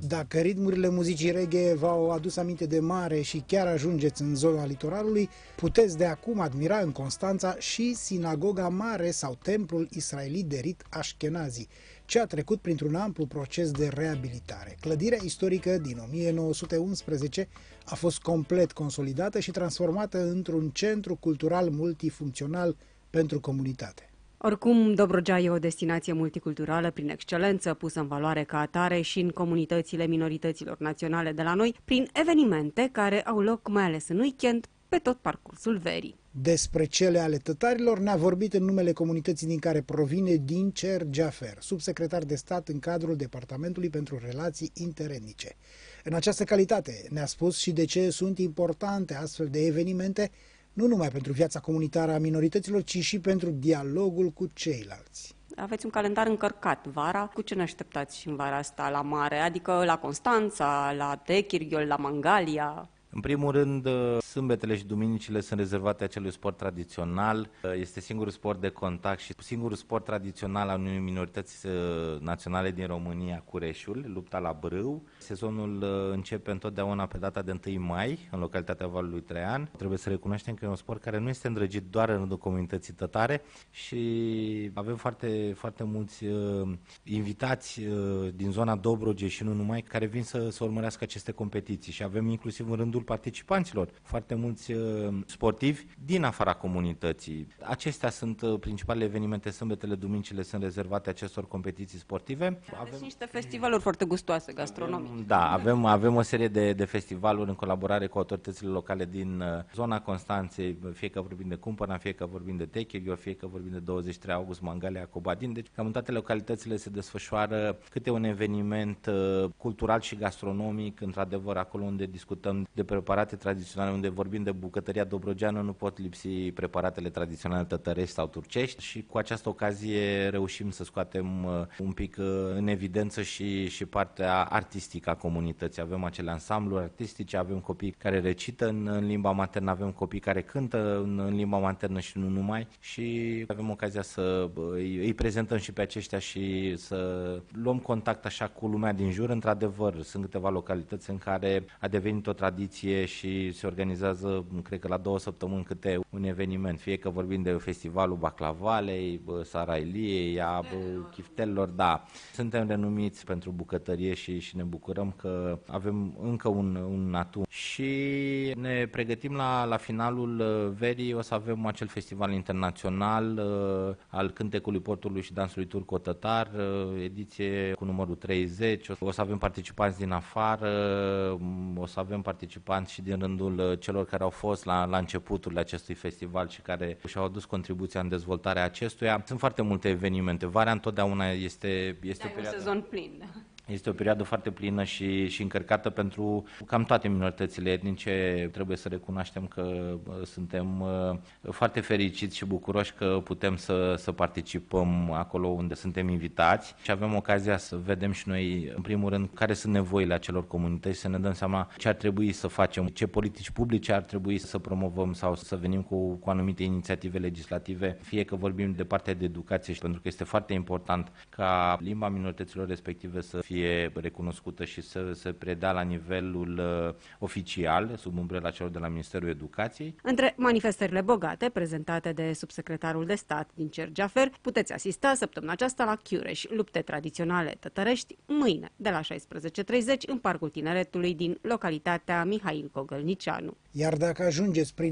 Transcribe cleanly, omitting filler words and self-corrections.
Dacă ritmurile muzicii reggae v-au adus aminte de mare și chiar ajungeți în zona litoralului, puteți de acum admira în Constanța și sinagoga mare sau templul israelit de rit Ashkenazi, ce a trecut printr-un amplu proces de reabilitare. Clădirea istorică din 1911 a fost complet consolidată și transformată într-un centru cultural multifuncțional pentru comunitate. Oricum, Dobrogea e o destinație multiculturală prin excelență, pusă în valoare ca atare și în comunitățile minorităților naționale de la noi, prin evenimente care au loc mai ales în weekend, pe tot parcursul verii. Despre cele ale tătarilor ne-a vorbit în numele comunității din care provine Dincer Jafer, subsecretar de stat în cadrul Departamentului pentru Relații Interetnice. În această calitate ne-a spus și de ce sunt importante astfel de evenimente, nu numai pentru viața comunitară a minorităților, ci și pentru dialogul cu ceilalți. Aveți un calendar încărcat vara. Cu ce ne așteptați în vara asta la mare? Adică la Constanța, la Techirghiol, la Mangalia? În primul rând, sâmbetele și duminicile sunt rezervate acelui sport tradițional. Este singurul sport de contact și singurul sport tradițional al unei minorități naționale din România, cureșul, lupta la brâu. Sezonul începe întotdeauna pe data de 1 mai, în localitatea Valului Traian. Trebuie să recunoaștem că e un sport care nu este îndrăgit doar în rândul comunității tătare și avem foarte, foarte mulți invitați din zona Dobrogei și nu numai, care vin să urmărească aceste competiții și avem inclusiv în rândul participanților foarte mulți sportivi din afara comunității. Acestea sunt principalele evenimente, sâmbetele, duminicile sunt rezervate acestor competiții sportive. Avem niște festivaluri foarte gustoase gastronomice. Da, avem o serie de festivaluri în colaborare cu autoritățile locale din zona Constanței, fie că vorbim de Cumpăna, fie că vorbim de Techirghiol, fie că vorbim de 23 august, Mangalia, Cobadin. Deci cam în toate localitățile se desfășoară câte un eveniment cultural și gastronomic, într-adevăr acolo unde discutăm de preparate tradiționale, unde vorbim de bucătăria dobrogeană, nu pot lipsi preparatele tradiționale tătărești sau turcești și cu această ocazie reușim să scoatem un pic în evidență și partea artistică a comunității. Avem acele ansambluri artistice, avem copii care recită în limba maternă, avem copii care cântă în limba maternă și nu numai și avem ocazia să îi prezentăm și pe aceștia și să luăm contact așa cu lumea din jur. Într-adevăr, sunt câteva localități în care a devenit o tradiție și se organizează, cred că la 2 săptămâni câte un eveniment, fie că vorbim de festivalul Baclavalei, Sarailiei, a chiftelilor, da. Suntem renumiți pentru bucătărie și ne bucurăm că avem încă un atu. Și ne pregătim la finalul verii, o să avem acel festival internațional al cântecului, portului și dansului turco-tătar, ediție cu numărul 30. O să avem participanți din afară, o să avem participanți și din rândul celor care au fost la începutul acestui festival și care și-au adus contribuția în dezvoltarea acestuia. Sunt foarte multe evenimente. Vara întotdeauna este o perioadă... un sezon plin, da. Este o perioadă foarte plină și încărcată pentru cam toate minoritățile etnice. Trebuie să recunoaștem că suntem foarte fericiți și bucuroși că putem să participăm acolo unde suntem invitați și avem ocazia să vedem și noi, în primul rând, care sunt nevoile acelor comunități, să ne dăm seama ce ar trebui să facem, ce politici publice ar trebui să promovăm sau să venim cu anumite inițiative legislative, fie că vorbim de partea de educație, pentru că este foarte important ca limba minorităților respective să fie recunoscută și să se predea la nivelul oficial, sub umbrela celor de la Ministerul Educației. Între manifestările bogate prezentate de subsecretarul de stat Dincer Jafer, puteți asista săptămâna aceasta la Chiureș, lupte tradiționale tătărești, mâine de la 16:30 în Parcul Tineretului din localitatea Mihail Cogălnicianu. Iar dacă ajungeți prin